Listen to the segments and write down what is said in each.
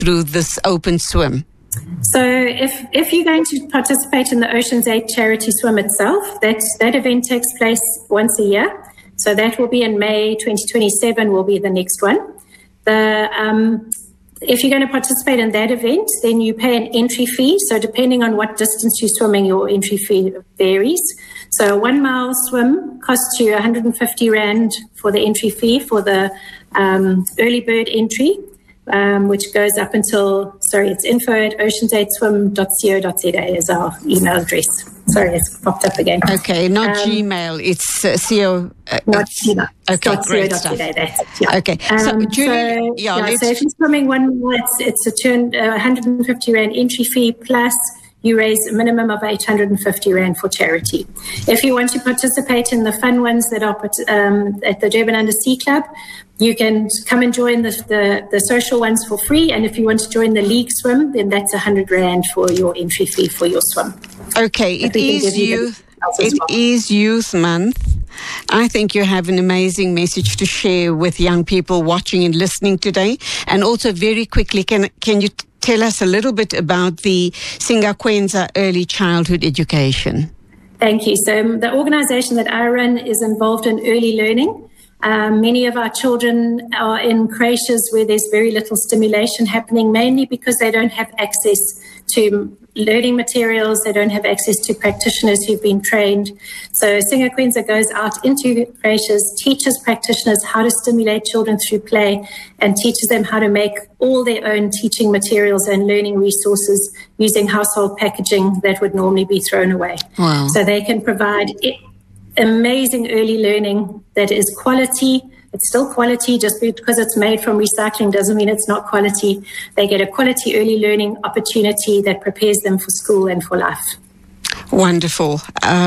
through this open swim? So if you're going to participate in the Ocean's 8 charity swim itself, that event takes place once a year. So that will be in May 2027 will be the next one. If you're going to participate in that event, then you pay an entry fee. So depending on what distance you're swimming, your entry fee varies. So a 1 mile swim costs you 150 Rand for the entry fee for the early bird entry, which goes up until, it's info@oceans8swim.co.za is our email address. Sorry, it's popped up again. Okay, not Gmail, it's CO. Not Gmail. Okay, great stuff. That's it, yeah. Okay, so Julie, so if you're swimming 1 mile, it's a 150 Rand entry fee plus you raise a minimum of 850 Rand for charity. If you want to participate in the fun ones that are at the Durban Undersea Club, you can come and join the social ones for free. And if you want to join the league swim, then that's 100 Rand for your entry fee for your swim. Okay, it is Youth Month. I think you have an amazing message to share with young people watching and listening today. And also very quickly, can you tell us a little bit about the Singakwenza Early Childhood Education? Thank you. So the organization that I run is involved in early learning. Many of our children are in creches where there's very little stimulation happening, mainly because they don't have access to learning materials, they don't have access to practitioners who've been trained. So Singakwenza goes out into creches, teaches practitioners how to stimulate children through play, and teaches them how to make all their own teaching materials and learning resources using household packaging that would normally be thrown away. Wow. So they can provide amazing early learning that is quality. It's still quality. Just because it's made from recycling doesn't mean it's not quality. They get a quality early learning opportunity that prepares them for school and for life. Wonderful.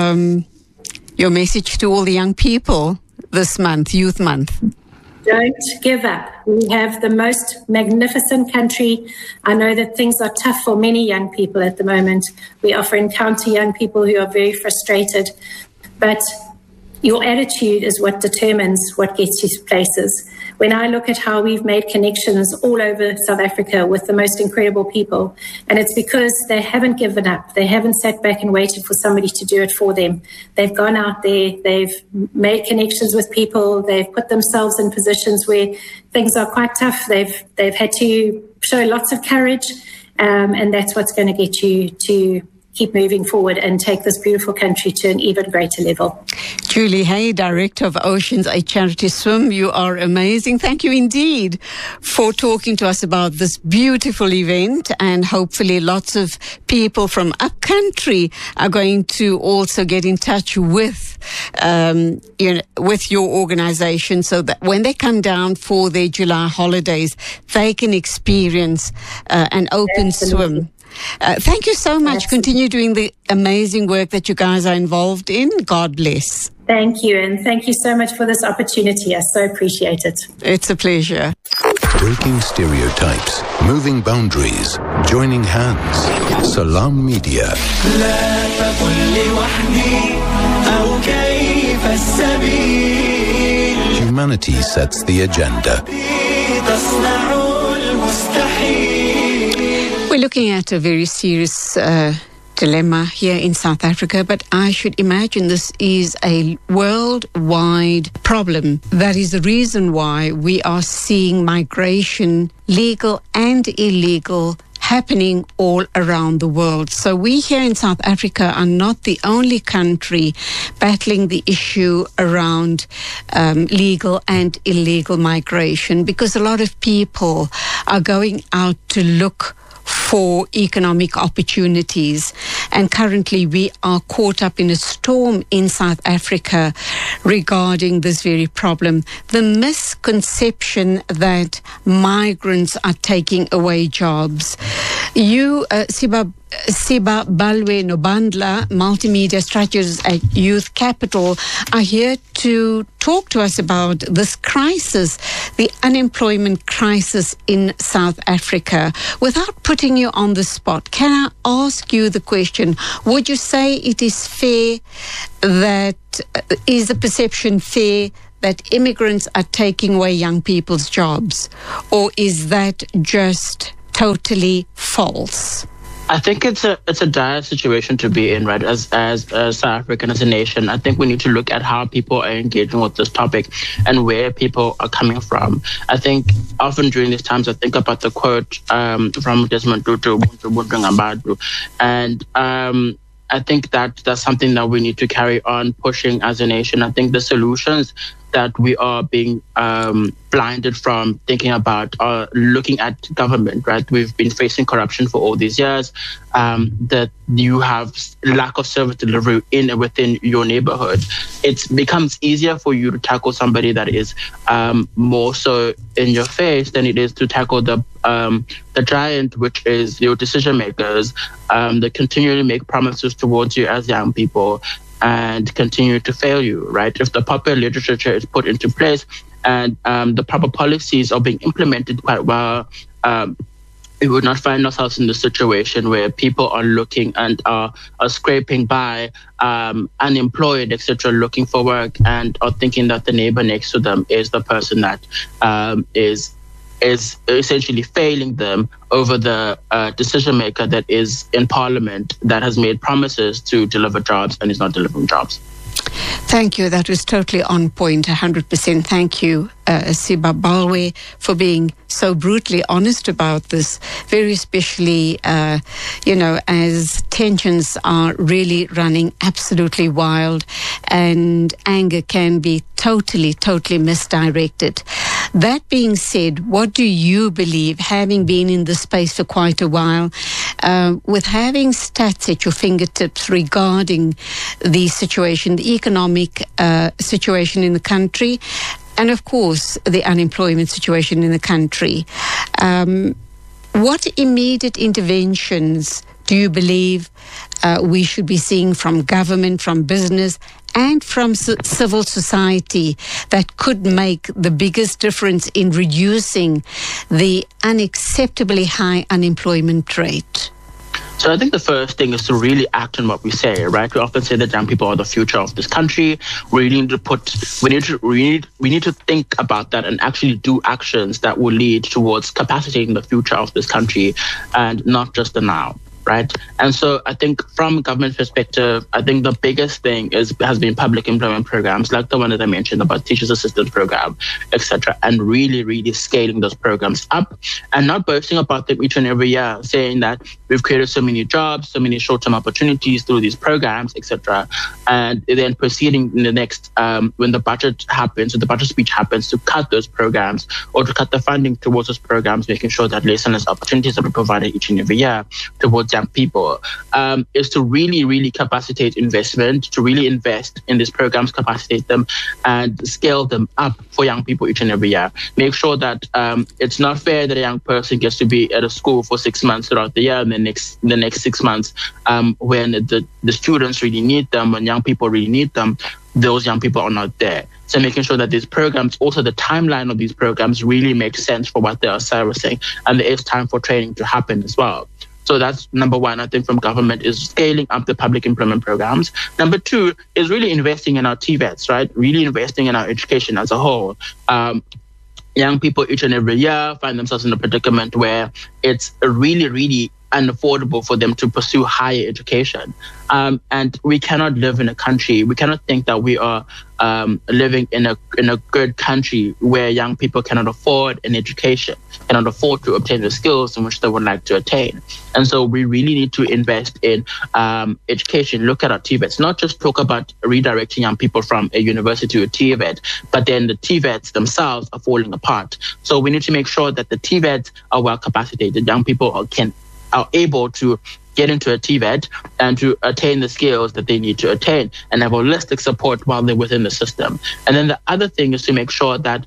Your message to all the young people this month, Youth Month. Don't give up. We have the most magnificent country. I know that things are tough for many young people at the moment. We often encounter young people who are very frustrated. But your attitude is what determines what gets you places. When I look at how we've made connections all over South Africa with the most incredible people, and it's because they haven't given up. They haven't sat back and waited for somebody to do it for them. They've gone out there, they've made connections with people, they've put themselves in positions where things are quite tough. They've had to show lots of courage, and that's what's going to get you to keep moving forward and take this beautiful country to an even greater level. Julie Hay, Director of Ocean's 8 Charity Swim, you are amazing. Thank you indeed for talking to us about this beautiful event, and hopefully lots of people from upcountry are going to also get in touch with with your organization, so that when they come down for their July holidays, they can experience an open swim. Thank you so much. Continue doing the amazing work that you guys are involved in. God bless. Thank you, and thank you so much for this opportunity. I so appreciate it. It's a pleasure. Breaking stereotypes, moving boundaries, joining hands. Salam Media. Humanity sets the agenda. We're looking at a very serious dilemma here in South Africa, but I should imagine this is a worldwide problem. That is the reason why we are seeing migration, legal and illegal, happening all around the world. So we here in South Africa are not the only country battling the issue around legal and illegal migration, because a lot of people are going out to look for economic opportunities. And currently we are caught up in a storm in South Africa regarding this very problem. The misconception that migrants are taking away jobs. You, Siba Balwe Nobandla, Multimedia Strategist at Youth Capital, are here to talk to us about this crisis, the unemployment crisis in South Africa. Without putting you on the spot, can I ask you the question, would you say it is fair that, is the perception fair that immigrants are taking away young people's jobs? Or is that just totally false? I think it's a dire situation to be in, right? As South Africa, as a nation, I think we need to look at how people are engaging with this topic and where people are coming from. I think often during these times, I think about the quote from Desmond Tutu, and I think that that's something that we need to carry on pushing as a nation. I think the solutions that we are being blinded from thinking about are looking at government, right? We've been facing corruption for all these years, that you have lack of service delivery in and within your neighborhood. It becomes easier for you to tackle somebody that is more so in your face than it is to tackle the giant, which is your decision makers, that continually make promises towards you as young people and continue to fail you, right? If the proper literature is put into place and the proper policies are being implemented quite well, we would not find ourselves in the situation where people are looking and are scraping by, unemployed, etc., looking for work, and are thinking that the neighbor next to them is the person that is essentially failing them over the decision maker that is in parliament that has made promises to deliver jobs and is not delivering jobs. Thank you. That was totally on point, 100%. Thank you, Sibabhalwe, for being so brutally honest about this, very especially, as tensions are really running absolutely wild and anger can be totally misdirected. That being said, what do you believe, having been in this space for quite a while, with having stats at your fingertips regarding the situation, the economic situation in the country, and of course the unemployment situation in the country, what immediate interventions do you believe we should be seeing from government, from business, and from civil society that could make the biggest difference in reducing the unacceptably high unemployment rate? So I think the first thing is to really act on what we say, right? We often say that young people are the future of this country. We need to think about that and actually do actions that will lead towards capacitating the future of this country and not just the now. Right. And so I think from government perspective, I think the biggest thing has been public employment programs like the one that I mentioned about teachers assistance program, etc., and really scaling those programs up and not boasting about them each and every year, saying that we've created so many jobs, so many short-term opportunities through these programs, etc., and then proceeding in the next when the budget happens, or the budget speech happens, to cut those programs or to cut the funding towards those programs, making sure that less and less opportunities are provided each and every year towards young people, is to really capacitate investment, to really invest in these programs, capacitate them and scale them up for young people each and every year. Make sure that it's not fair that a young person gets to be at a school for 6 months throughout the year, and the next 6 months when the students really need them, when young people really need them, those young people are not there. So making sure that these programs, also the timeline of these programs, really make sense for what they are servicing, and there is time for training to happen as well. So that's number one, I think, from government, is scaling up the public employment programs. Number two is really investing in our TVETs, right? Really investing in our education as a whole. Young people each and every year find themselves in a predicament where it's really unaffordable for them to pursue higher education. And we cannot live in a country, we cannot think that we are living in a good country where young people cannot afford an education, cannot afford to obtain the skills in which they would like to attain. And so we really need to invest in education, look at our TVETs, not just talk about redirecting young people from a university to a TVET, but then the TVETs themselves are falling apart. So we need to make sure that the TVETs are well capacitated. Young people are able to get into a TVET and to attain the skills that they need to attain and have holistic support while they're within the system. And then the other thing is to make sure that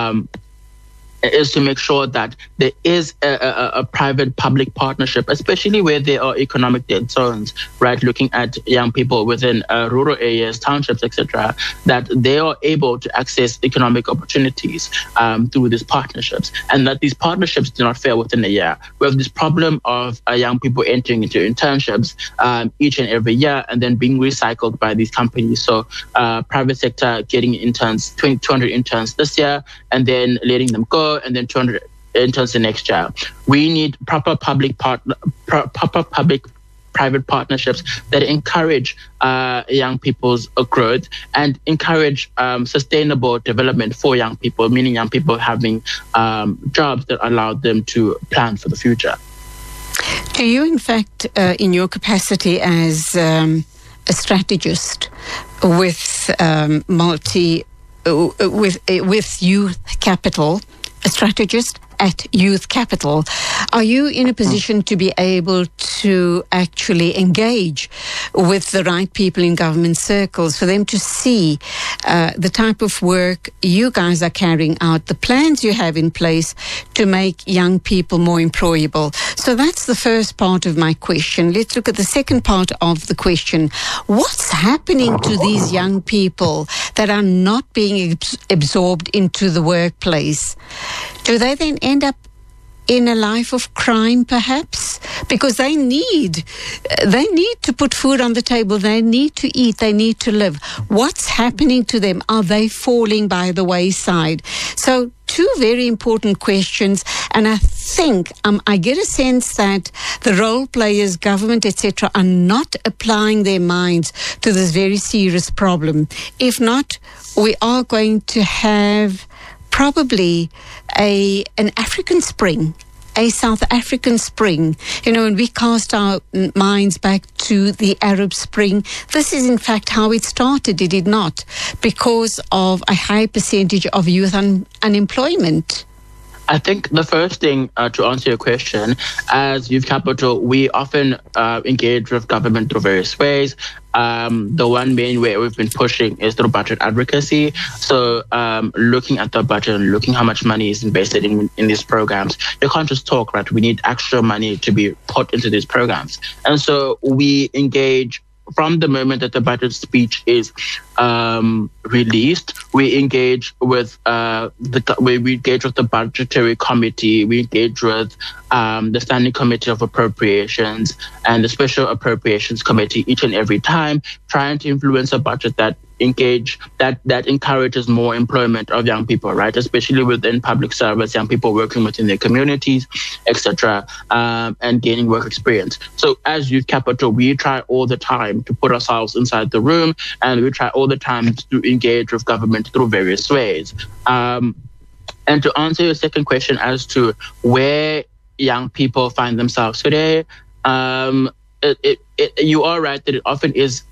there is a private-public partnership, especially where there are economic dead zones, right? Looking at young people within rural areas, townships, etc., that they are able to access economic opportunities through these partnerships, and that these partnerships do not fail within a year. We have this problem of young people entering into internships each and every year and then being recycled by these companies. So private sector getting interns, 200 interns this year, and then letting them go, and then 200 interns the next year. We need proper public-private partnerships that encourage young people's growth and encourage sustainable development for young people, meaning young people having jobs that allow them to plan for the future. Do you, in fact, in your capacity as a strategist with with Youth Capital, a strategist at Youth Capital, are you in a position to be able to actually engage with the right people in government circles for them to see the type of work you guys are carrying out, the plans you have in place to make young people more employable? So that's the first part of my question. Let's look at the second part of the question. What's happening to these young people that are not being absorbed into the workplace? Do they then end up in a life of crime, perhaps? Because they need to put food on the table. They need to eat. They need to live. What's happening to them? Are they falling by the wayside? So two very important questions. And I think I get a sense that the role players, government, etc., are not applying their minds to this very serious problem. If not, we are going to have probably an African Spring, a South African Spring. You know, and we cast our minds back to the Arab Spring. This is in fact how it started, did it not? Because of a high percentage of youth unemployment. I think the first thing to answer your question, as Youth Capital, we often engage with government through various ways. The one main way we've been pushing is through budget advocacy. So looking at the budget and looking how much money is invested in these programs. You can't just talk, right? We need extra money to be put into these programs. And so we engage from the moment that the budget speech is released. We engage with the budgetary committee. We engage with the Standing Committee of Appropriations and the Special Appropriations Committee each and every time, trying to influence a budget that encourages more employment of young people, right? Especially within public service, young people working within their communities, etc., and gaining work experience. So as Youth Capital, we try all the time to put ourselves inside the room, and we try all the time to engage with government through various ways. And to answer your second question as to where young people find themselves today, you are right that it often is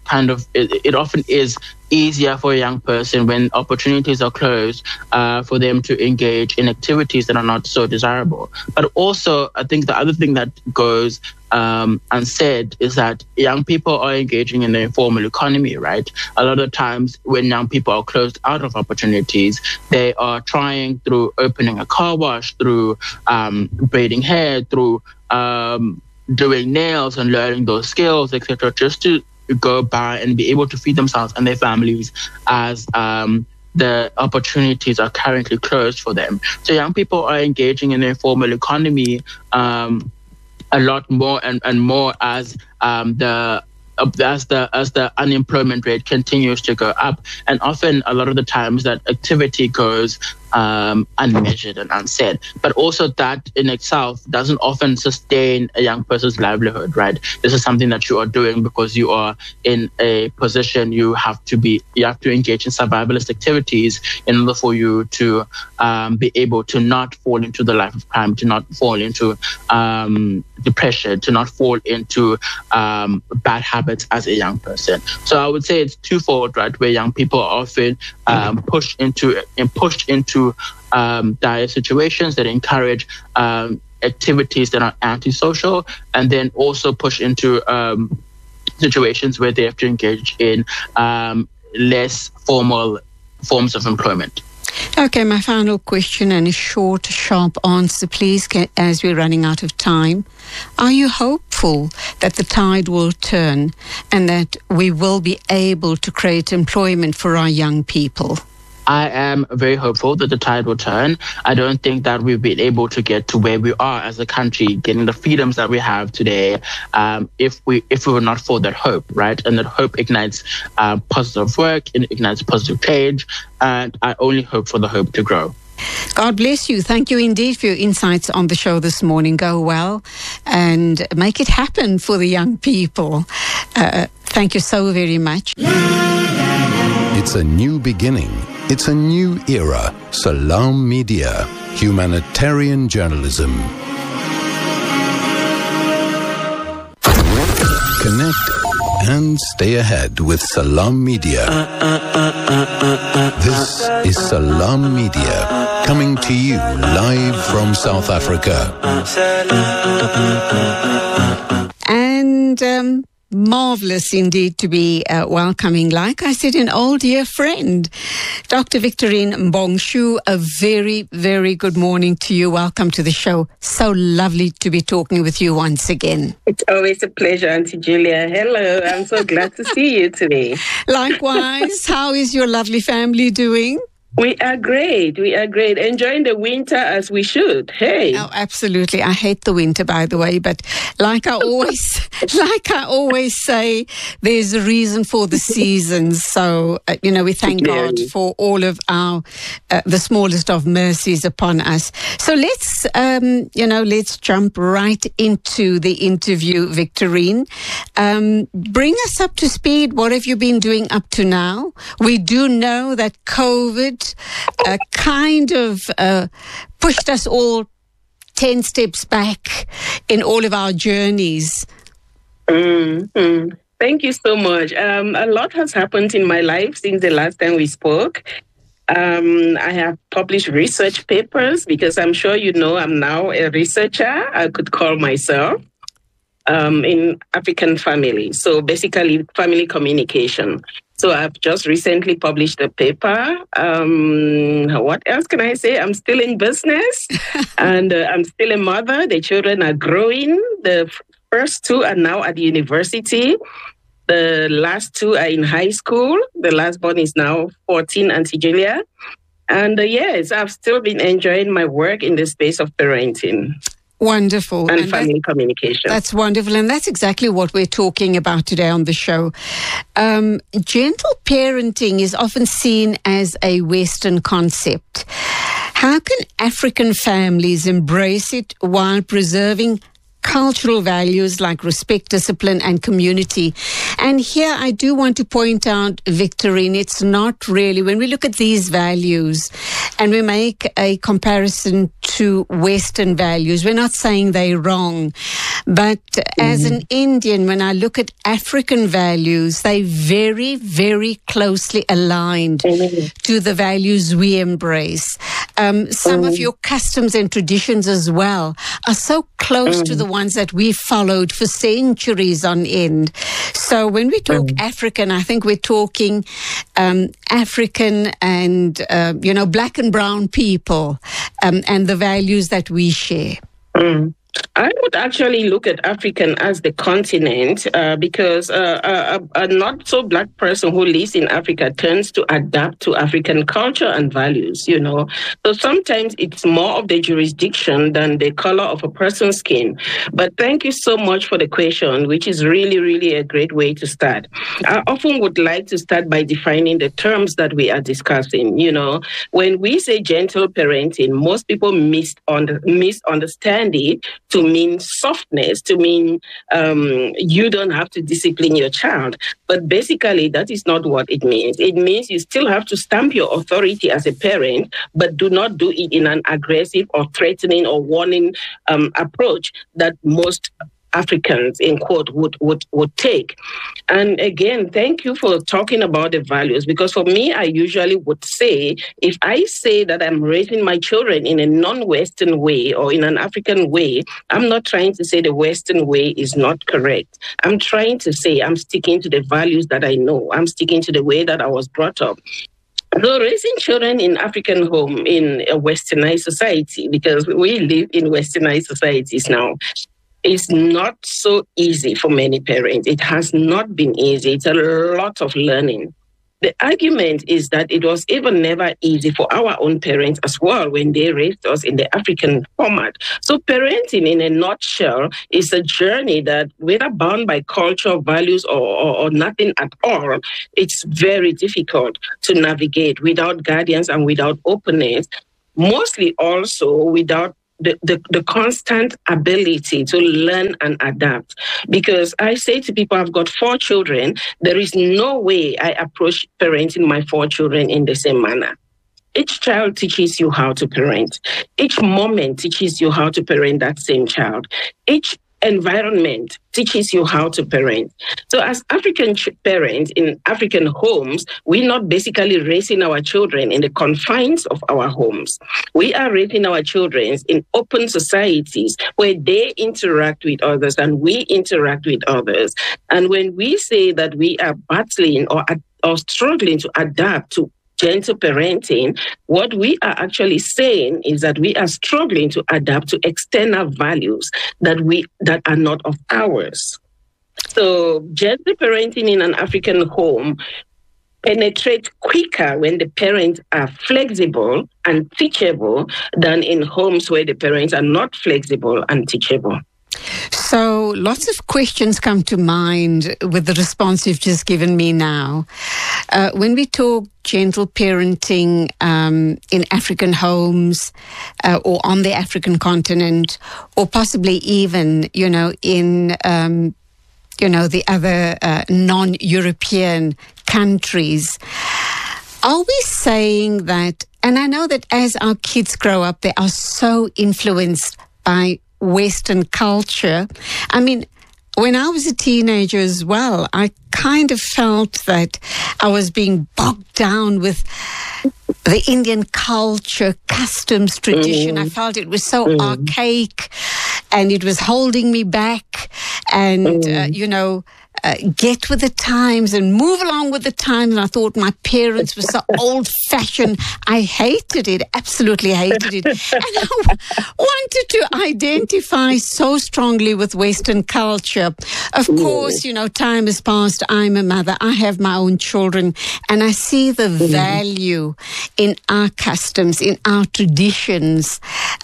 easier for a young person when opportunities are closed for them to engage in activities that are not so desirable. But also, I think the other thing that goes unsaid is that young people are engaging in the informal economy, right? A lot of times when young people are closed out of opportunities, they are trying through opening a car wash, through braiding hair, through doing nails and learning those skills, etc., just to go by and be able to feed themselves and their families as the opportunities are currently closed for them. So young people are engaging in the informal economy a lot more and more as the unemployment rate continues to go up. And often, a lot of the times, that activity goes unmeasured and unsaid. But also that in itself doesn't often sustain a young person's livelihood, right? This is something that you are doing because you are in a position you have to engage in survivalist activities in order for you to be able to not fall into the life of crime, to not fall into depression, to not fall into bad habits as a young person. So I would say it's twofold, right? Where young people are often pushed into dire situations that encourage activities that are antisocial, and then also push into situations where they have to engage in less formal forms of employment. Okay, my final question, and a short, sharp answer, please, as we're running out of time. Are you hopeful that the tide will turn and that we will be able to create employment for our young people? I am very hopeful that the tide will turn. I don't think that we've been able to get to where we are as a country, getting the freedoms that we have today, if we were not for that hope, right? And that hope ignites positive work, it ignites positive change, and I only hope for the hope to grow. God bless you. Thank you indeed for your insights on the show this morning. Go well and make it happen for the young people. Thank you so very much. It's a new beginning. It's a new era. Salam Media. Humanitarian journalism. Connect and stay ahead with Salam Media. This is Salam Media, coming to you live from South Africa. And marvelous indeed to be welcoming, like I said, an old dear friend, Dr. Victorine Mbongshu. A very, very good morning to you. Welcome to the show. So lovely to be talking with you once again. It's always a pleasure, Auntie Julia. Hello, I'm so glad to see you today. Likewise, how is your lovely family doing? We are great. Enjoying the winter as we should. Hey. Oh, absolutely. I hate the winter, by the way, but like I always say, there's a reason for the seasons. So, we thank God for all of our, the smallest of mercies upon us. So let's jump right into the interview, Victorine. Bring us up to speed. What have you been doing up to now? We do know that COVID kind of pushed us all 10 steps back in all of our journeys. Mm-hmm. Thank you so much. A lot has happened in my life since the last time we spoke. I have published research papers because I'm sure you know I'm now a researcher, I could call myself, in African family. So basically family communication. So I've just recently published a paper. What else can I say? I'm still in business and I'm still a mother. The children are growing. The first two are now at the university. The last two are in high school. The last one is now 14, Auntie Julia. And yes, I've still been enjoying my work in the space of parenting. Wonderful. And family communication. That's wonderful. And that's exactly what we're talking about today on the show. Gentle parenting is often seen as a Western concept. How can African families embrace it while preserving cultural values like respect, discipline, and community? And here I do want to point out, Victorine, it's not really, when we look at these values and we make a comparison to Western values, we're not saying they're wrong. But as an Indian, when I look at African values, they very, very closely aligned to the values we embrace. Some of your customs and traditions as well are so close to the ones that we followed for centuries on end. So when we talk African, I think we're talking African and, black and brown people and the values that we share. I would actually look at African as the continent because a not so black person who lives in Africa tends to adapt to African culture and values, So sometimes it's more of the jurisdiction than the color of a person's skin. But thank you so much for the question, which is really, really a great way to start. I often would like to start by defining the terms that we are discussing. When we say gentle parenting, most people misunderstand it to mean softness, to mean you don't have to discipline your child. But basically, that is not what it means. It means you still have to stamp your authority as a parent, but do not do it in an aggressive or threatening or warning approach that most Africans, in quote, would take. And again, thank you for talking about the values, because for me, I usually would say, if I say that I'm raising my children in a non-Western way or in an African way, I'm not trying to say the Western way is not correct. I'm trying to say I'm sticking to the values that I know. I'm sticking to the way that I was brought up. So raising children in African home in a westernized society, because we live in westernized societies now, is not so easy for many parents. It has not been easy. It's a lot of learning. The argument is that it was even never easy for our own parents as well when they raised us in the African format. So parenting, in a nutshell, is a journey that, whether bound by culture, values, or nothing at all, it's very difficult to navigate without guidance and without openness. mostly also without the constant ability to learn and adapt. Because I say to people, I've got 4 children. There is no way I approach parenting my 4 children in the same manner. Each child teaches you how to parent. Each moment teaches you how to parent that same child. Each environment teaches you how to parent. So as African parents in African homes, we're not basically raising our children in the confines of our homes. We are raising our children in open societies where they interact with others and we interact with others. And when we say that we are battling or struggling to adapt to gentle parenting, what we are actually saying is that we are struggling to adapt to external values that are not of ours. So gentle parenting in an African home penetrates quicker when the parents are flexible and teachable than in homes where the parents are not flexible and teachable. So lots of questions come to mind with the response you've just given me now. When we talk gentle parenting in African homes or on the African continent, or possibly even, in, the other non-European countries, are we saying that, and I know that as our kids grow up, they are so influenced by Western culture. I mean, when I was a teenager as well, I kind of felt that I was being bogged down with the Indian culture, customs, tradition. I felt it was so archaic and it was holding me back and, get with the times and move along with the times. And I thought my parents were so old-fashioned. I hated it, absolutely hated it. And I wanted to identify so strongly with Western culture. Of course, time has passed. I'm a mother. I have my own children. And I see the value in our customs, in our traditions.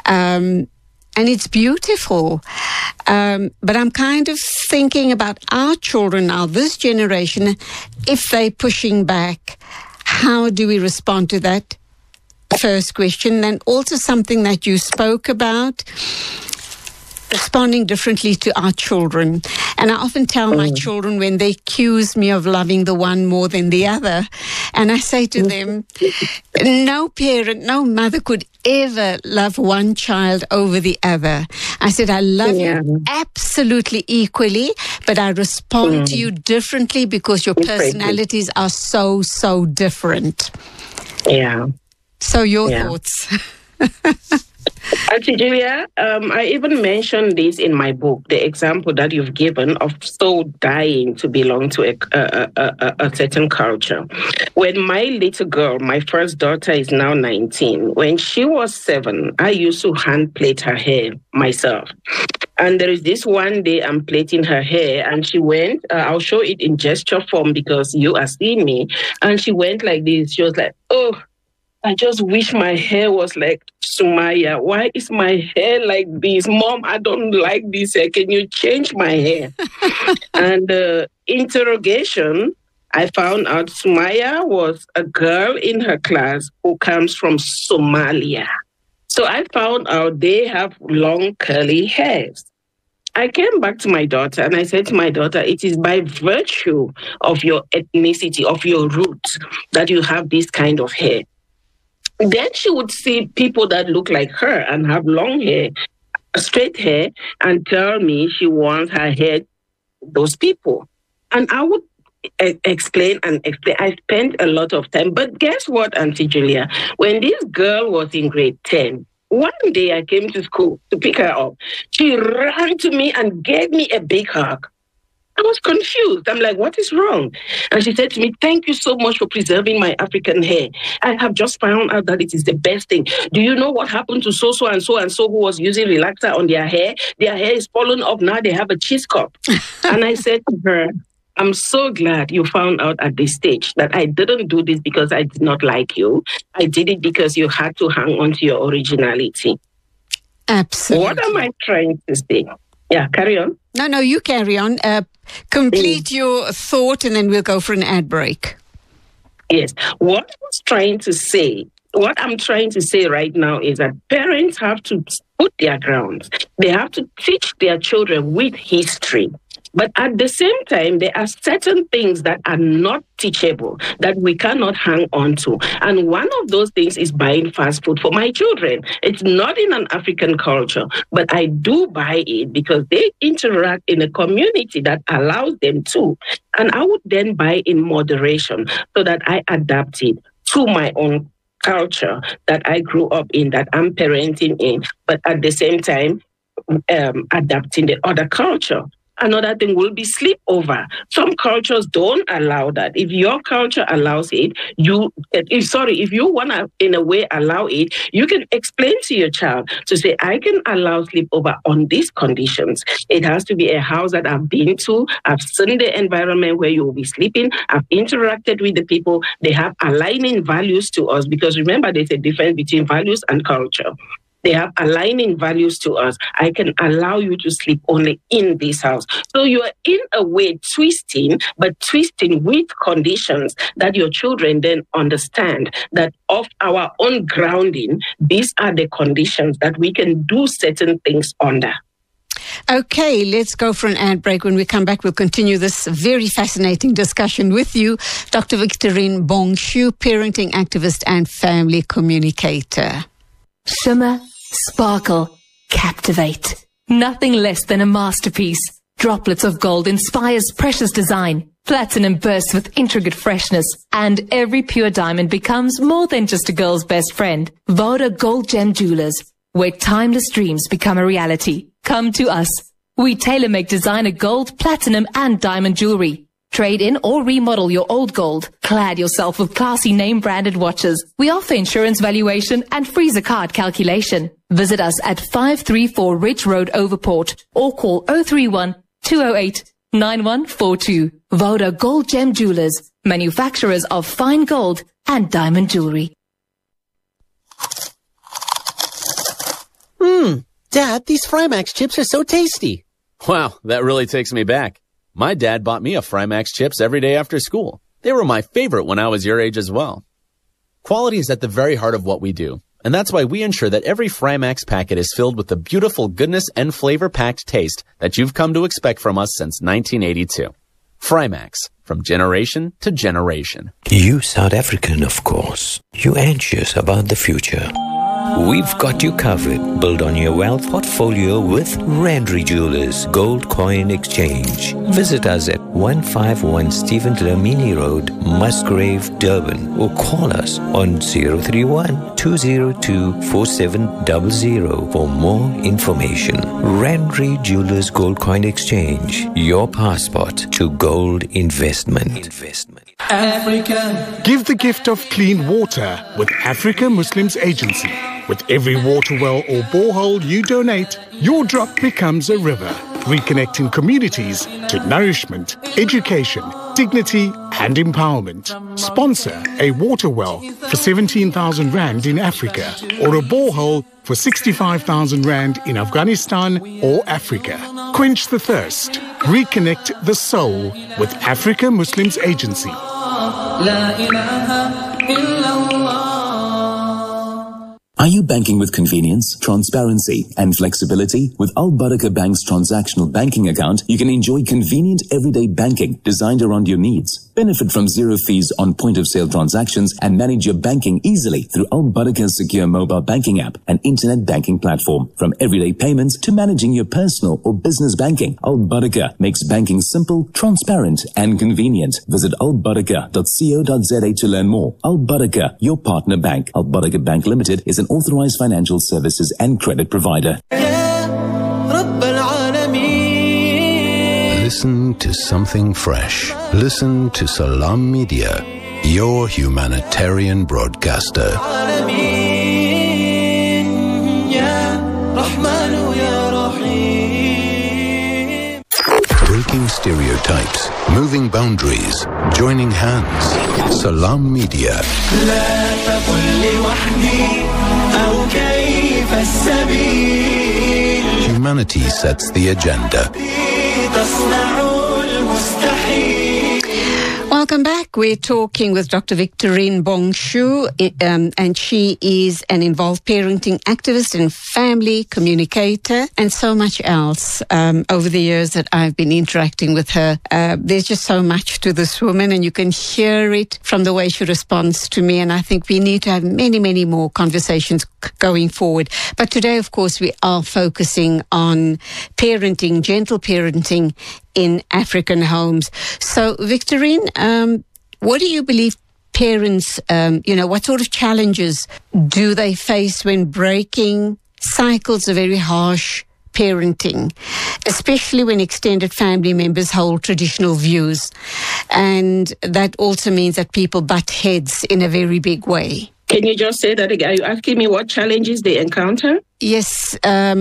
And it's beautiful. But I'm kind of thinking about our children now, this generation, if they're pushing back, how do we respond to that? First question. And also something that you spoke about, responding differently to our children. And I often tell my children when they accuse me of loving the one more than the other, and I say to them, no parent, no mother could ever love one child over the other. I said, I love you absolutely equally, but I respond to you differently because your personalities are so, so different. Yeah. So your thoughts? Auntie Julia, I even mentioned this in my book, the example that you've given of so dying to belong to a certain culture. When my little girl, my first daughter is now 19, when she was 7, I used to hand plait her hair myself. And there is this one day I'm plaiting her hair and she went, I'll show it in gesture form because you are seeing me. And she went like this. She was like, oh, I just wish my hair was like Sumaya. Why is my hair like this? Mom, I don't like this hair. Can you change my hair? And interrogation, I found out Sumaya was a girl in her class who comes from Somalia. So I found out they have long curly hairs. I came back to my daughter and I said to my daughter, it is by virtue of your ethnicity, of your roots, that you have this kind of hair. Then she would see people that look like her and have long hair, straight hair, and tell me she wants her hair, those people. And I would explain and explain. I spent a lot of time. But guess what, Auntie Julia? When this girl was in grade 10, one day I came to school to pick her up. She ran to me and gave me a big hug. I was confused. I'm like, what is wrong? And she said to me, thank you so much for preserving my African hair. I have just found out that it is the best thing. Do you know what happened to so-so and so who was using relaxer on their hair? Their hair is falling off. Now they have a cheese cup. And I said to her, I'm so glad you found out at this stage that I didn't do this because I did not like you. I did it because you had to hang on to your originality. Absolutely. What am I trying to say? Yeah, carry on. No, you carry on. Complete your thought and then we'll go for an ad break. Yes. What I was trying to say what I'm trying to say right now is that parents have to put their grounds. They have to teach their children with history. But at the same time, there are certain things that are not teachable, that we cannot hang on to. And one of those things is buying fast food for my children. It's not in an African culture, but I do buy it because they interact in a community that allows them to. And I would then buy in moderation so that I adapt it to my own culture that I grew up in, that I'm parenting in, but at the same time, adapting the other culture. Another thing will be sleepover. Some cultures don't allow that. If your culture allows it, if you want to, in a way, allow it, you can explain to your child to say, I can allow sleepover on these conditions. It has to be a house that I've been to. I've seen the environment where you will be sleeping. I've interacted with the people. They have aligning values to us, because remember, there's a difference between values and culture. They have aligning values to us. I can allow you to sleep only in this house. So you're in a way twisting, but twisting with conditions that your children then understand that of our own grounding, these are the conditions that we can do certain things under. Okay, let's go for an ad break. When we come back, we'll continue this very fascinating discussion with you, Dr. Victorine Bongshu, parenting activist and family communicator. Shimmer, sparkle, captivate. Nothing less than a masterpiece. Droplets of gold inspires precious design. Platinum bursts with intricate freshness. And every pure diamond becomes more than just a girl's best friend. Voda Gold Gem Jewelers, where timeless dreams become a reality. Come to us. We tailor-make designer gold, platinum and diamond jewelry. Trade in or remodel your old gold. Clad yourself with classy name-branded watches. We offer insurance valuation and freezer card calculation. Visit us at 534 Ridge Road, Overport, or call 031-208-9142. Voda Gold Gem Jewelers, manufacturers of fine gold and diamond jewelry. Dad, these Frymax chips are so tasty. Wow, that really takes me back. My dad bought me a Frymax chips every day after school. They were my favorite when I was your age as well. Quality is at the very heart of what we do, and that's why we ensure that every Frymax packet is filled with the beautiful goodness and flavor-packed taste that you've come to expect from us since 1982. Frymax, from generation to generation. You South African, of course. You anxious about the future. We've got you covered. Build on your wealth portfolio with Randry Jewelers Gold Coin Exchange. Visit us at 151 Stephen Dlamini Road, Musgrave, Durban, or call us on 031-202-4700 for more information. Randry Jewelers Gold Coin Exchange, your passport to gold investment. Africa. Give the gift of clean water with Africa Muslims Agency. With every water well or borehole you donate, your drop becomes a river, reconnecting communities to nourishment, education, dignity and empowerment. Sponsor a water well for 17,000 Rand in Africa or a borehole for 65,000 Rand in Afghanistan or Africa. Quench the thirst. Reconnect the soul with Africa Muslims Agency. Are you banking with convenience, transparency, and flexibility? With Al Baraka Bank's transactional banking account, you can enjoy convenient everyday banking designed around your needs. Benefit from zero fees on point-of-sale transactions and manage your banking easily through Al Baraka's secure mobile banking app and internet banking platform. From everyday payments to managing your personal or business banking, Al Baraka makes banking simple, transparent, and convenient. Visit albaraka.co.za to learn more. Al Baraka, your partner bank. Al Baraka Bank Limited is an authorized financial services and credit provider. Listen to something fresh. Listen to Salam Media, your humanitarian broadcaster. Breaking stereotypes, moving boundaries, joining hands. Salam Media. Humanity sets the agenda. Well, Welcome back. We're talking with Dr. Victorine Bongshu, and she is an involved parenting activist and family communicator and so much else. Over the years that I've been interacting with her, there's just so much to this woman, and you can hear it from the way she responds to me, and I think we need to have many, many more conversations going forward. But today, of course, we are focusing on parenting, gentle parenting in African homes. So, Victorine, what do you believe parents, what sort of challenges do they face when breaking cycles of very harsh parenting, especially when extended family members hold traditional views? And that also means that people butt heads in a very big way. Can you just say that again? Are you asking me what challenges they encounter? Yes.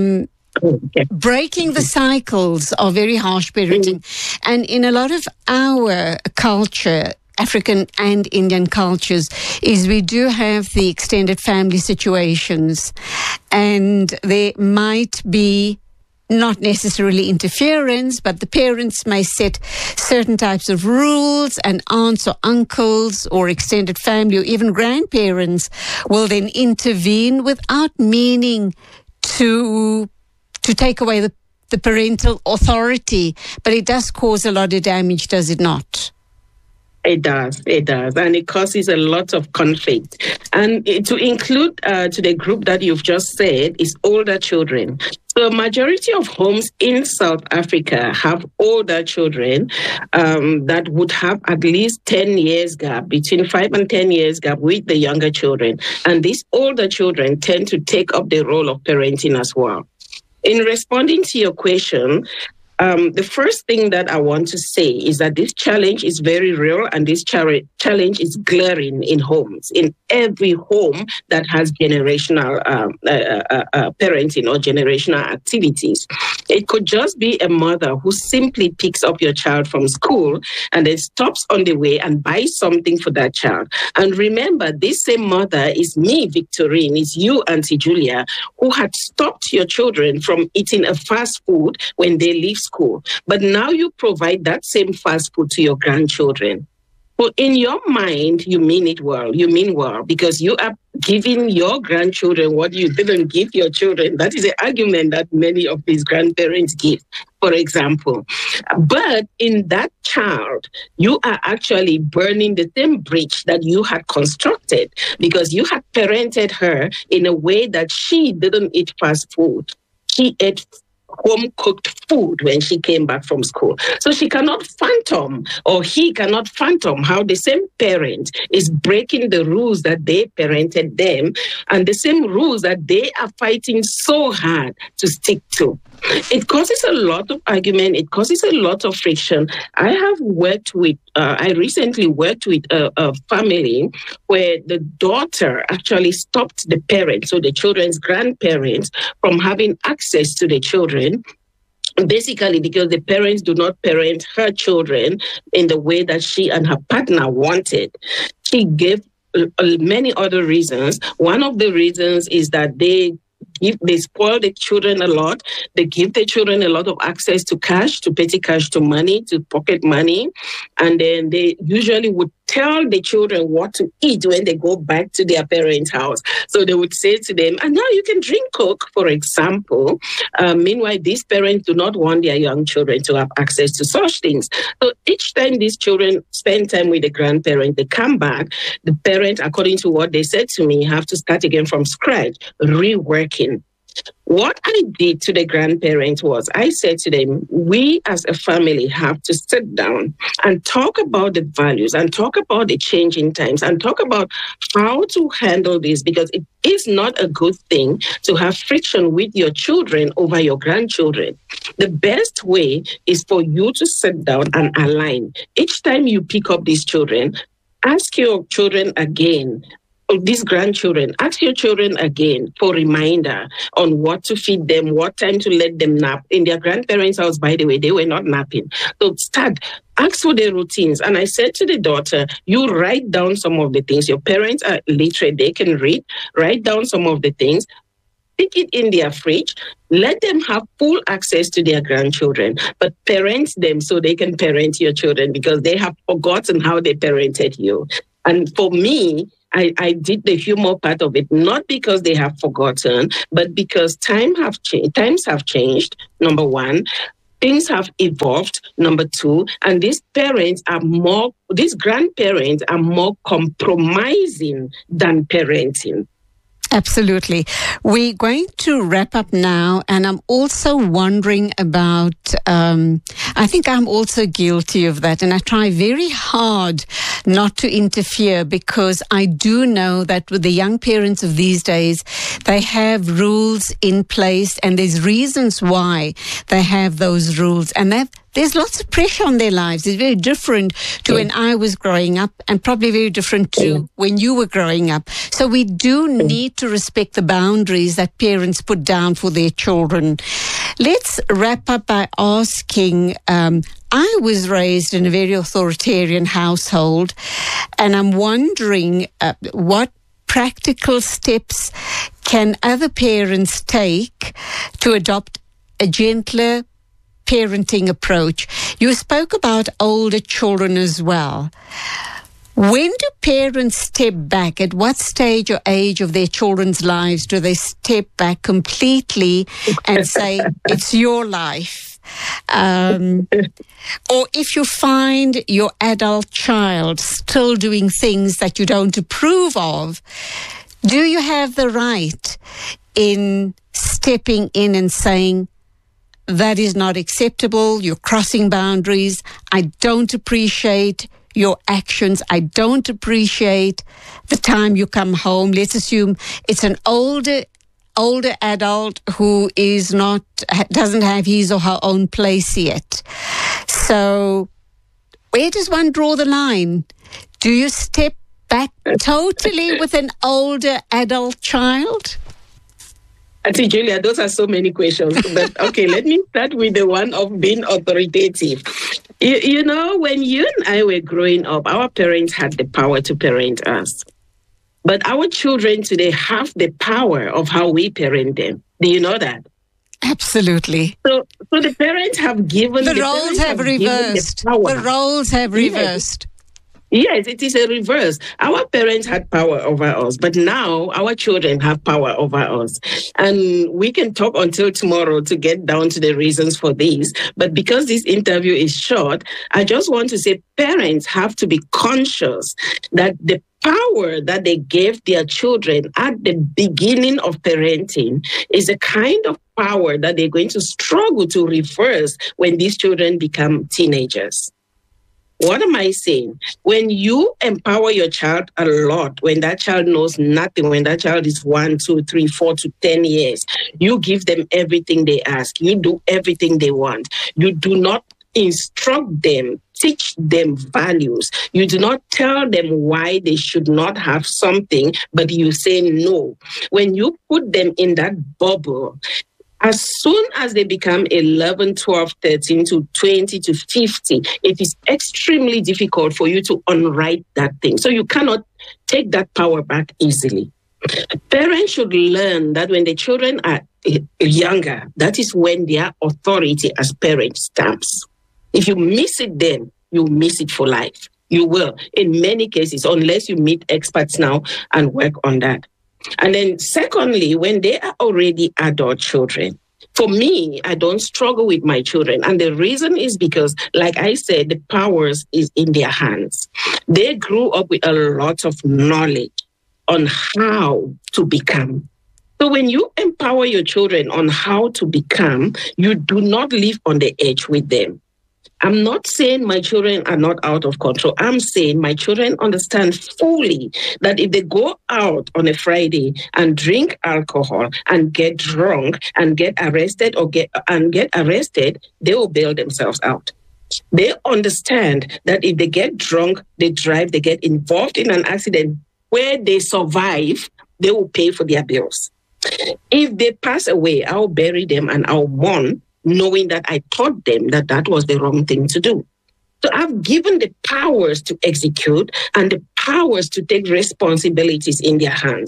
Breaking the cycles of very harsh parenting. And in a lot of our culture, African and Indian cultures, is we do have the extended family situations, and there might be not necessarily interference, but the parents may set certain types of rules, and aunts or uncles or extended family or even grandparents will then intervene without meaning to take away the parental authority. But it does cause a lot of damage, does it not? It does. And it causes a lot of conflict. And to include to the group that you've just said is older children. So majority of homes in South Africa have older children that would have at least 10 years gap, between 5 and 10 years gap with the younger children. And these older children tend to take up the role of parenting as well. In responding to your question, the first thing that I want to say is that this challenge is very real, and this challenge is glaring in homes, in every home that has generational parenting or generational activities. It could just be a mother who simply picks up your child from school and then stops on the way and buys something for that child. And remember, this same mother is me, Victorine, is you, Auntie Julia, who had stopped your children from eating a fast food when they leave school. But now you provide that same fast food to your grandchildren. Well, in your mind, you mean it well. You mean well, because you are giving your grandchildren what you didn't give your children. That is the argument that many of these grandparents give, for example. But in that child, you are actually burning the same bridge that you had constructed, because you had parented her in a way that she didn't eat fast food. She ate home-cooked food when she came back from school. So she cannot fathom, or he cannot fathom, how the same parent is breaking the rules that they parented them, and the same rules that they are fighting so hard to stick to. It causes a lot of argument. It causes a lot of friction. I recently worked with a family where the daughter actually stopped the parents, so the children's grandparents, from having access to the children, basically because the parents do not parent her children in the way that she and her partner wanted. She gave many other reasons. One of the reasons is that they spoil the children a lot. They give the children a lot of access to cash, to petty cash, to money, to pocket money. And then they usually would tell the children what to eat when they go back to their parents' house. So they would say to them, and now you can drink Coke, for example. Meanwhile, these parents do not want their young children to have access to such things. So each time these children spend time with the grandparent, they come back, the parent, according to what they said to me, have to start again from scratch, reworking. What I did to the grandparents was I said to them, we as a family have to sit down and talk about the values and talk about the changing times and talk about how to handle this, because it is not a good thing to have friction with your children over your grandchildren. The best way is for you to sit down and align. Each time you pick up these children, ask your children again, these grandchildren, ask your children again for reminder on what to feed them, what time to let them nap. In their grandparents' house, by the way, they were not napping. So ask for their routines. And I said to the daughter, you write down some of the things. Your parents are literate, they can read. Write down some of the things. stick it in their fridge, let them have full access to their grandchildren, but parent them so they can parent your children, because they have forgotten how they parented you. And for me, I did the humor part of it, not because they have forgotten, but because times have changed, number one. Things have evolved, number two, and these grandparents are more compromising than parenting. Absolutely. We're going to wrap up now, and I'm also wondering about, I think I'm also guilty of that, and I try very hard not to interfere, because I do know that with the young parents of these days, they have rules in place, and there's reasons why they have those rules, and there's lots of pressure on their lives. It's very different to when I was growing up, and probably very different to when you were growing up. So we do need to respect the boundaries that parents put down for their children. Let's wrap up by asking, I was raised in a very authoritarian household, and I'm wondering what practical steps can other parents take to adopt a gentler parenting approach? You spoke about older children as well. When do parents step back? At what stage or age of their children's lives do they step back completely and say, it's your life? Or if you find your adult child still doing things that you don't approve of, do you have the right in stepping in and saying, that is not acceptable, you're crossing boundaries, I don't appreciate your actions, I don't appreciate the time you come home? Let's assume it's an older adult who doesn't have his or her own place yet. So where does one draw the line? Do you step back totally with an older adult child? I think, Julia, those are so many questions. But okay, let me start with the one of being authoritative. You know, when you and I were growing up, our parents had the power to parent us. But our children today have the power of how we parent them. Do you know that? Absolutely. So the parents have given... The roles have reversed. The roles have reversed. Yes, it is a reverse. Our parents had power over us, but now our children have power over us. And we can talk until tomorrow to get down to the reasons for this. But because this interview is short, I just want to say parents have to be conscious that the power that they gave their children at the beginning of parenting is a kind of power that they're going to struggle to reverse when these children become teenagers. What am I saying? When you empower your child a lot, when that child knows nothing, when that child is 1, 2, 3, 4 to 10 years, you give them everything they ask. You do everything they want. You do not instruct them, teach them values. You do not tell them why they should not have something, but you say no. When you put them in that bubble, as soon as they become 11, 12, 13 to 20 to 50, it is extremely difficult for you to unwrite that thing. So you cannot take that power back easily. Parents should learn that when the children are younger, that is when their authority as parents stamps. If you miss it then, you miss it for life. You will, in many cases, unless you meet experts now and work on that. And then secondly, when they are already adult children, for me, I don't struggle with my children. And the reason is because, like I said, the powers is in their hands. They grew up with a lot of knowledge on how to become. So when you empower your children on how to become, you do not live on the edge with them. I'm not saying my children are not out of control. I'm saying my children understand fully that if they go out on a Friday and drink alcohol and get drunk and get arrested they will bail themselves out. They understand that if they get drunk, they drive, they get involved in an accident where they survive, they will pay for their bills. If they pass away, I'll bury them and I'll mourn, knowing that I taught them that that was the wrong thing to do. So I've given the powers to execute and the powers to take responsibilities in their hands.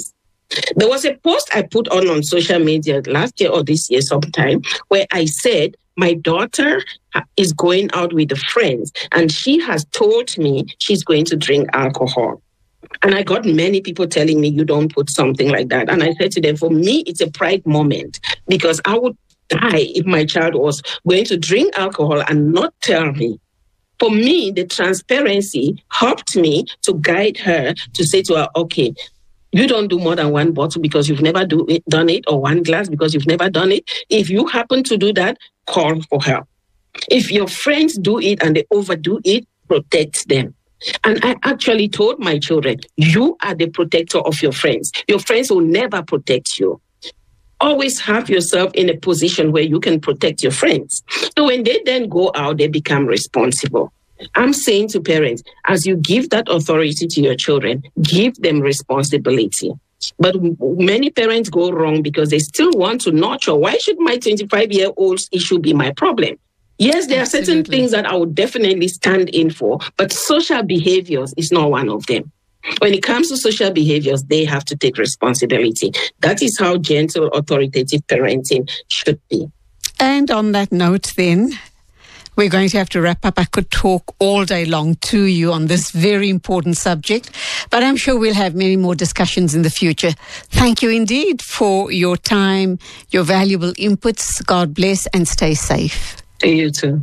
There was a post I put on social media last year or this year sometime where I said, my daughter is going out with the friends and she has told me she's going to drink alcohol. And I got many people telling me, you don't put something like that. And I said to them, for me, it's a pride moment because I would die if my child was going to drink alcohol and not tell me. For me, the transparency helped me to guide her to say to her, okay, you don't do more than one bottle because you've never done it, or one glass because you've never done it. If you happen to do that, call for help. If your friends do it and they overdo it, protect them. And I actually told my children, you are the protector of your friends. Your friends will never protect you. Always have yourself in a position where you can protect your friends. So when they then go out, they become responsible. I'm saying to parents, as you give that authority to your children, give them responsibility. But many parents go wrong because they still want to nurture. Why should my 25-year-old's issue be my problem? Yes, there are certain things that I would definitely stand in for, but social behaviors is not one of them. When it comes to social behaviors, they have to take responsibility. That is how gentle, authoritative parenting should be. And on that note then, we're going to have to wrap up. I could talk all day long to you on this very important subject, but I'm sure we'll have many more discussions in the future. Thank you indeed for your time, your valuable inputs. God bless and stay safe. To you too.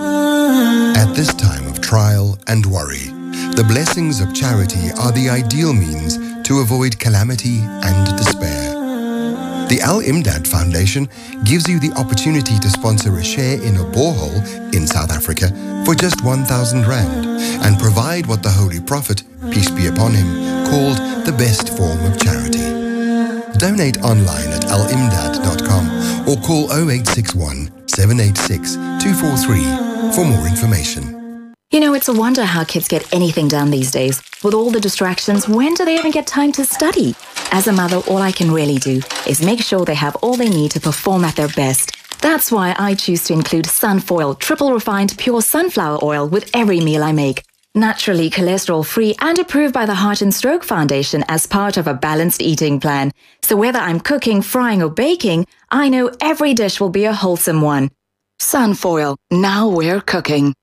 At this time of trial and worry, the blessings of charity are the ideal means to avoid calamity and despair. The Al-Imdad Foundation gives you the opportunity to sponsor a share in a borehole in South Africa for just 1,000 Rand and provide what the Holy Prophet, peace be upon him, called the best form of charity. Donate online at alimdad.com or call 0861 786 243 for more information. You know, it's a wonder how kids get anything done these days. With all the distractions, when do they even get time to study? As a mother, all I can really do is make sure they have all they need to perform at their best. That's why I choose to include Sunfoil triple refined pure sunflower oil with every meal I make. Naturally cholesterol-free and approved by the Heart and Stroke Foundation as part of a balanced eating plan. So whether I'm cooking, frying or baking, I know every dish will be a wholesome one. Sunfoil, now we're cooking.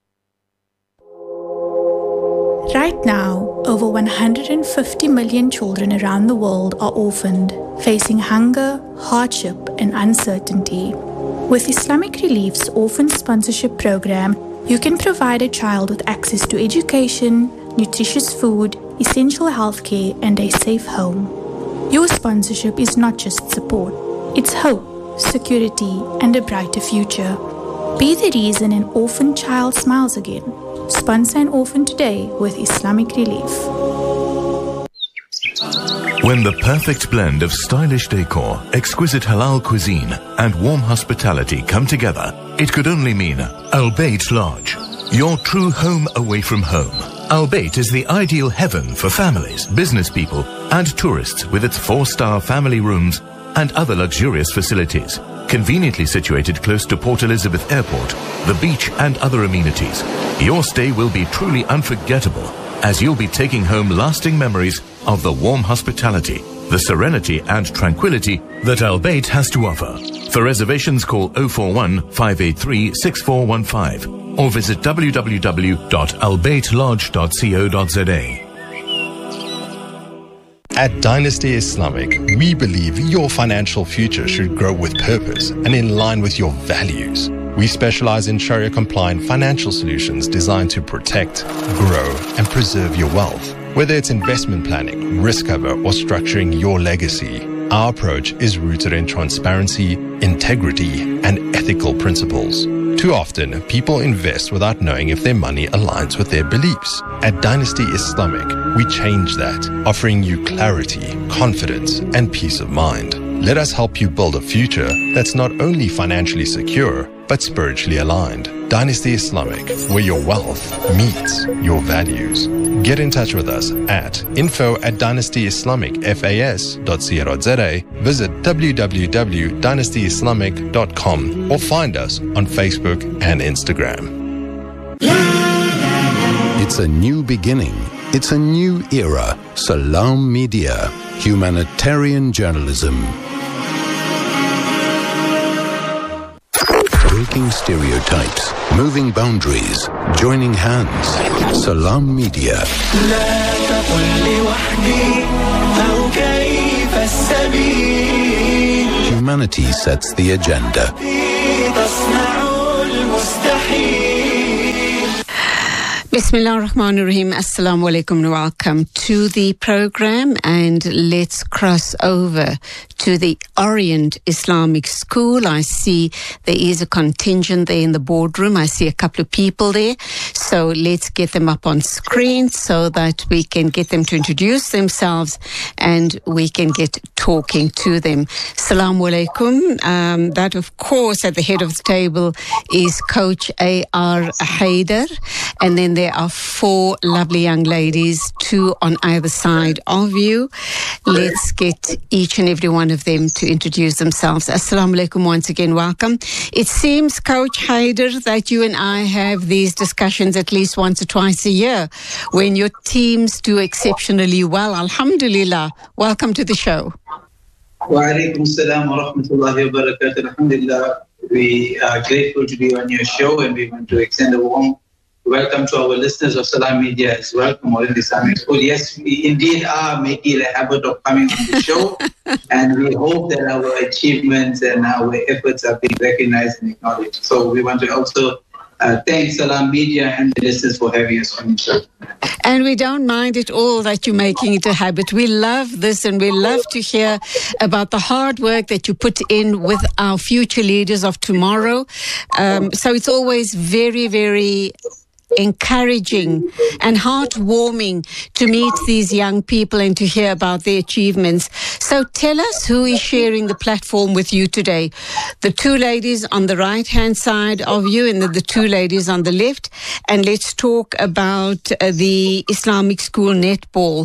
Right now, over 150 million children around the world are orphaned, facing hunger, hardship, and uncertainty. With Islamic Relief's Orphan Sponsorship Program, you can provide a child with access to education, nutritious food, essential healthcare, and a safe home. Your sponsorship is not just support, it's hope, security, and a brighter future. Be the reason an orphan child smiles again. Sponsor an orphan today with Islamic Relief. When the perfect blend of stylish decor, exquisite halal cuisine, and warm hospitality come together, it could only mean Al Bayt Lodge, your true home away from home. Al Bayt is the ideal heaven for families, business people, and tourists with its 4-star family rooms and other luxurious facilities. Conveniently situated close to Port Elizabeth Airport, the beach and other amenities, your stay will be truly unforgettable as you'll be taking home lasting memories of the warm hospitality, the serenity and tranquility that Al Bayt has to offer. For reservations, call 041 583 6415 or visit www.albaytlodge.co.za. At Dynasty Islamic, we believe your financial future should grow with purpose and in line with your values. We specialize in Sharia-compliant financial solutions designed to protect, grow, and preserve your wealth. Whether it's investment planning, risk cover, or structuring your legacy, our approach is rooted in transparency, integrity, and ethical principles. Too often, people invest without knowing if their money aligns with their beliefs. At Dynasty Islamic, we change that, offering you clarity, confidence, and peace of mind. Let us help you build a future that's not only financially secure, but spiritually aligned. Dynasty Islamic, where your wealth meets your values. Get in touch with us at info@dynastyislamicfas.co.za, visit www.dynastyislamic.com or find us on Facebook and Instagram. It's a new beginning. It's a new era. Salam Media. humanitarian journalism. Breaking stereotypes, moving boundaries, joining hands. Salam Media. Humanity sets the agenda. Bismillah ar-Rahman ar-Rahim. Assalamu alaikum and welcome to the program, and let's cross over to the Orient Islamic School. I see there is a contingent there in the boardroom. I see a couple of people there. So let's get them up on screen so that we can get them to introduce themselves and we can get talking to them. Assalamu alaikum. That, of course, at the head of the table is Coach A.R. Haider. And then there are four lovely young ladies, two on either side of you. Let's get each and every one of them to introduce themselves. Assalamu alaikum once again, welcome. It seems, Coach Haider, that you and I have these discussions at least once or twice a year when your teams do exceptionally well. Alhamdulillah. Welcome to the show. Wa alaikum salam wa rahmatullahi wa barakatuh. Alhamdulillah. We are grateful to be on your show, and we want to extend a warm welcome to our listeners of Salam Media as well from Orient Islamic School. Yes, we indeed are making a habit of coming on the show, and we hope that our achievements and our efforts are being recognized and acknowledged. So we want to also thank Salam Media and the listeners for having us on the show. And we don't mind at all that you're making it a habit. We love this, and we love to hear about the hard work that you put in with our future leaders of tomorrow. So it's always very, very encouraging and heartwarming to meet these young people and to hear about their achievements. So tell us who is sharing the platform with you today. The two ladies on the right-hand side of you and the two ladies on the left. And let's talk about the Islamic School netball.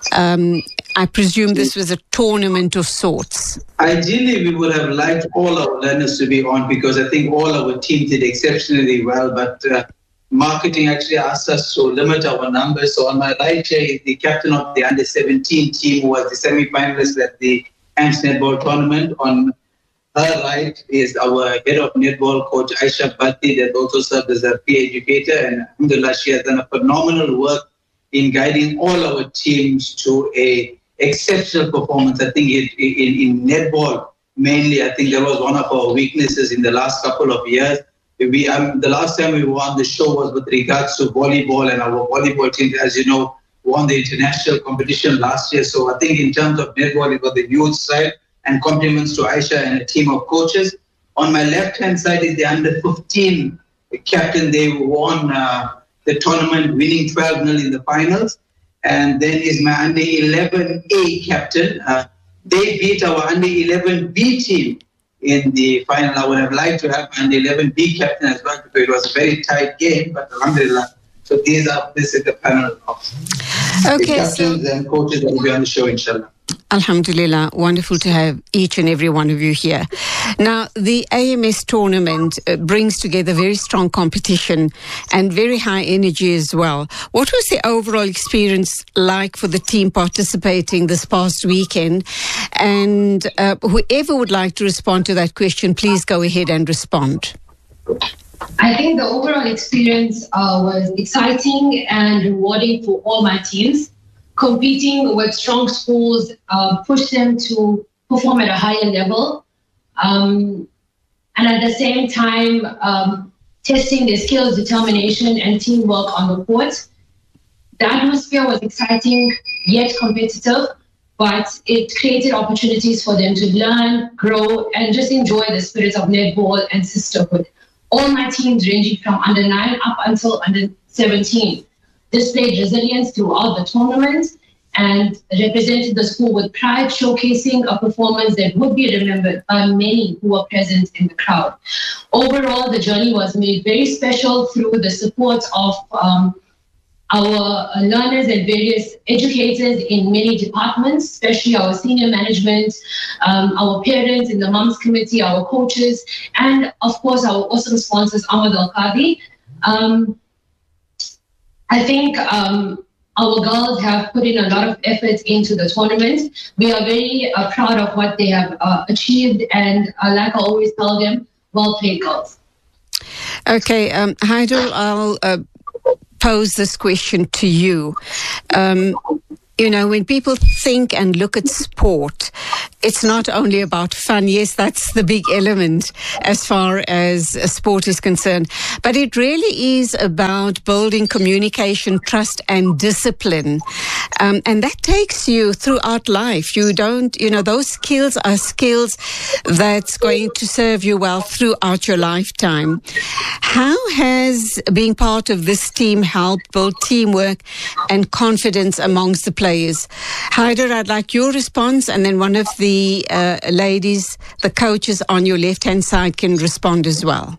I presume this was a tournament of sorts. Ideally, we would have liked all our learners to be on, because I think all our teams did exceptionally well, but marketing actually asked us to limit our numbers. So on my right here is the captain of the under-17 team, who was the semi-finalist at the AMS netball tournament. On her right is our head of netball, Coach Aisha Bhatti, that also served as a peer educator. And alhamdulillah, she has done a phenomenal work in guiding all our teams to a exceptional performance. I think in netball, mainly, I think that was one of our weaknesses in the last couple of years. The last time we were on the show was with regards to volleyball, and our volleyball team, as you know, won the international competition last year. So I think in terms of netball, it was the youth side, and compliments to Aisha and a team of coaches. On my left-hand side is the under-15 captain. They won the tournament, winning 12-0 in the finals. And then is my under-11A captain. They beat our under-11B team in the final. I would have liked to have an 11B captain as well, because it was a very tight game, but alhamdulillah. So this is the panel of the captains and coaches that will be on the show, inshallah. Alhamdulillah, wonderful to have each and every one of you here. Now, the AMS tournament brings together very strong competition and very high energy as well. What was the overall experience like for the team participating this past weekend? And whoever would like to respond to that question, please go ahead and respond. I think the overall experience was exciting and rewarding for all my teams. Competing with strong schools pushed them to perform at a higher level. And at the same time, testing their skills, determination, and teamwork on the court. The atmosphere was exciting, yet competitive, but it created opportunities for them to learn, grow, and just enjoy the spirit of netball and sisterhood. All my teams, ranging from under-9 up until under-17, displayed resilience throughout the tournament and represented the school with pride, showcasing a performance that would be remembered by many who were present in the crowd. Overall, the journey was made very special through the support of our learners and various educators in many departments, especially our senior management, our parents in the Mums Committee, our coaches, and of course our awesome sponsors, Ahmad Al-Qadi. I think Our girls have put in a lot of effort into the tournament. We are very proud of what they have achieved. And like I always tell them, well played, girls. Okay, Haidul, I'll pose this question to you. You know, when people think and look at sport, it's not only about fun. Yes, that's the big element as far as sport is concerned. But it really is about building communication, trust and discipline. And that takes you throughout life. You don't, you know, those skills are skills that's going to serve you well throughout your lifetime. How has being part of this team helped build teamwork and confidence amongst the players? Haider, I'd like your response, and then one of the ladies, the coaches on your left-hand side, can respond as well.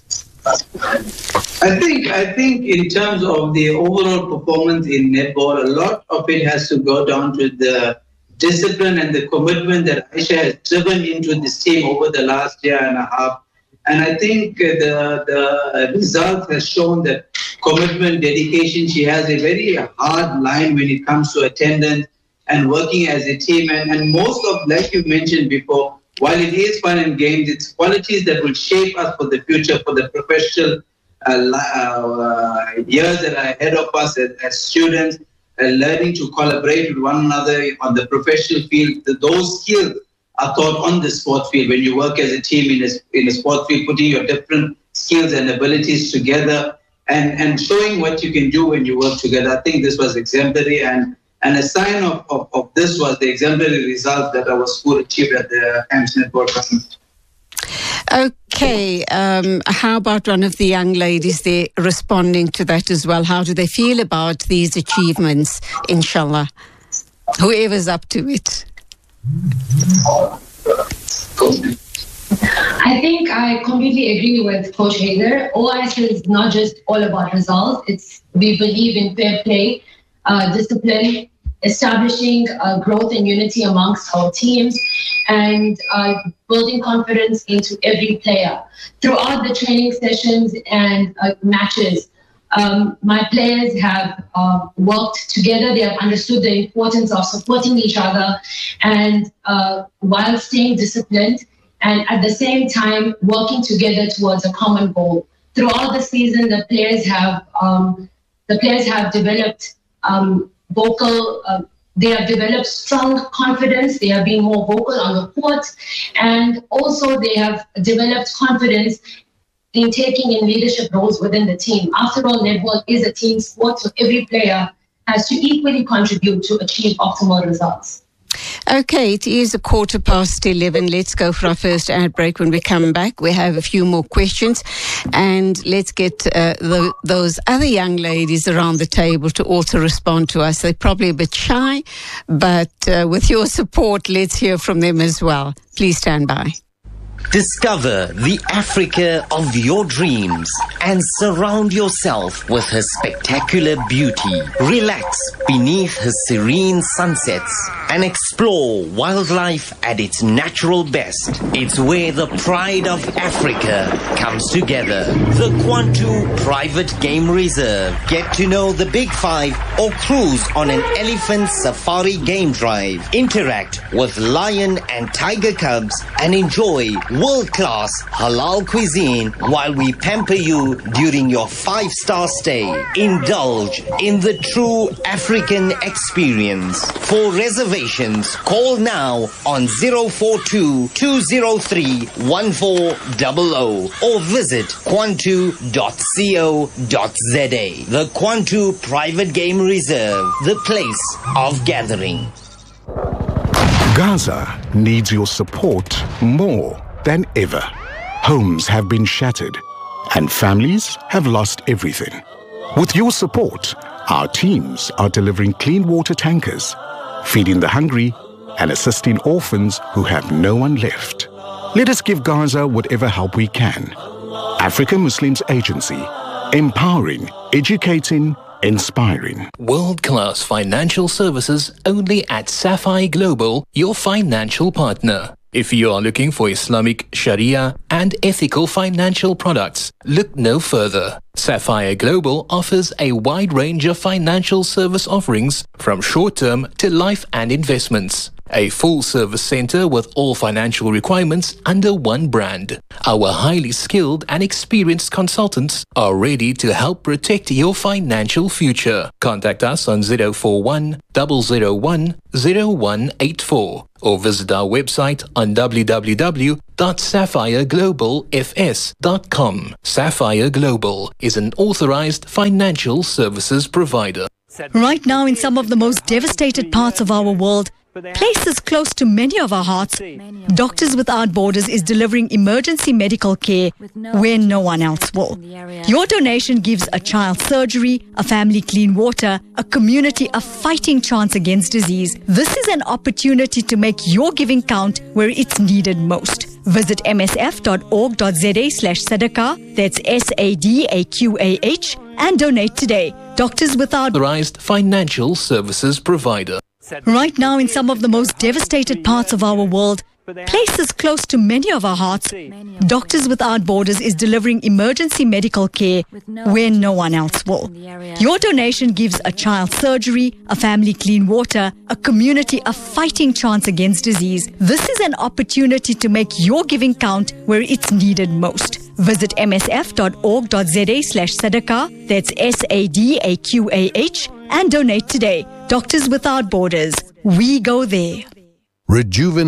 I think in terms of the overall performance in netball, a lot of it has to go down to the discipline and the commitment that Aisha has driven into this team over the last year and a half. And I think the result has shown that commitment, dedication. She has a very hard line when it comes to attendance and working as a team. And most of, like you mentioned before, while it is fun and games, it's qualities that will shape us for the future, for the professional years that are ahead of us as students, learning to collaborate with one another on the professional field. Those skills are taught on the sports field when you work as a team in a sports field, putting your different skills and abilities together and showing what you can do when you work together. I think this was exemplary, and a sign of this was the exemplary result that our school achieved at the AMS Netball Tournament. Okay, how about one of the young ladies there responding to that as well? How do they feel about these achievements, inshallah? Whoever's up to it. I think I completely agree with Coach Haider. OIS is not just all about results. We believe in fair play, discipline, establishing growth and unity amongst our teams, and building confidence into every player. Throughout the training sessions and matches, my players have worked together. They have understood the importance of supporting each other and while staying disciplined, and at the same time working together towards a common goal. Throughout the season, the players have developed they have developed strong confidence. They have been more vocal on the court, and also they have developed confidence in taking in leadership roles within the team. After all, netball is a team sport, so every player has to equally contribute to achieve optimal results. Okay, it is 11:15. Let's go for our first ad break. When we come back, we have a few more questions, and let's get those other young ladies around the table to also respond to us. They're probably a bit shy, but with your support, let's hear from them as well. Please stand by. Discover the Africa of your dreams and surround yourself with her spectacular beauty. Relax beneath her serene sunsets and explore wildlife at its natural best. It's where the pride of Africa comes together. The Kwantu Private Game Reserve. Get to know the Big Five or cruise on an elephant safari game drive. Interact with lion and tiger cubs and enjoy world-class halal cuisine while we pamper you during your 5-star stay. Indulge in the true African experience. For reservations, call now on 042-203-1400 or visit kwantu.co.za. The Kwantu Private Game Reserve, the place of gathering. Gaza needs your support more than ever. Homes have been shattered and families have lost everything. With your support, our teams are delivering clean water tankers, feeding the hungry and assisting orphans who have no one left. Let us give Gaza whatever help we can. Africa Muslims Agency, empowering, educating, inspiring. World-class financial services only at Sapphire Global, your financial partner. If you are looking for Islamic Sharia and ethical financial products, look no further. Sapphire Global offers a wide range of financial service offerings from short-term to life and investments. A full-service center with all financial requirements under one brand. Our highly skilled and experienced consultants are ready to help protect your financial future. Contact us on 041 001 0184 or visit our website on www.sapphireglobalfs.com. Sapphire Global is an authorized financial services provider. Right now, in some of the most devastated parts of our world, places close to many of our hearts, Doctors Without Borders is delivering emergency medical care where no one else will. Your donation gives a child surgery, a family clean water, a community a fighting chance against disease. This is an opportunity to make your giving count where it's needed most. Visit msf.org.za/sadaqah, that's SADAQAH, and donate today. Doctors Without Authorized financial services provider. Right now, in some of the most devastated parts of our world, places close to many of our hearts, Doctors Without Borders is delivering emergency medical care where no one else will. Your donation gives a child surgery, a family clean water, a community a fighting chance against disease. This is an opportunity to make your giving count where it's needed most. Visit msf.org.za/sadaqah, that's SADAQAH, and donate today. Doctors Without Borders. We go there. Rejuvenate